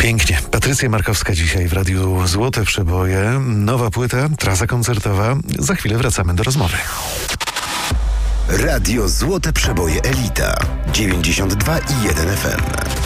Pięknie. Patrycja Markowska dzisiaj w Radiu Złote Przeboje. Nowa płyta, trasa koncertowa. Za chwilę wracamy do rozmowy. Radio Złote Przeboje Elita 92,1 FM.